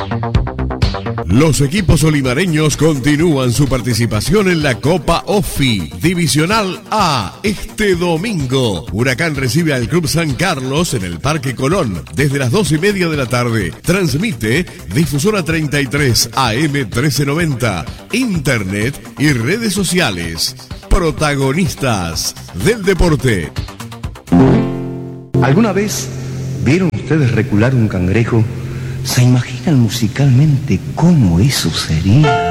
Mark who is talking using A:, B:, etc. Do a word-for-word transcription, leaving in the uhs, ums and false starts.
A: Los equipos olimareños continúan su participación en la Copa OFI Divisional A este domingo. Huracán recibe al Club San Carlos en el Parque Colón desde las dos y media de la tarde. Transmite Difusora treinta y tres A M trece noventa, Internet y redes sociales. Protagonistas del deporte.
B: ¿Alguna vez vieron ustedes recular un cangrejo? ¿Se imaginan musicalmente cómo eso sería?